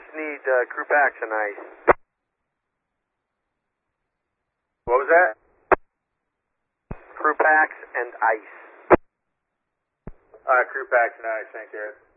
just need crew packs and ice. What was that? Crew packs and ice. Crew packs and ice, thanks, Eric.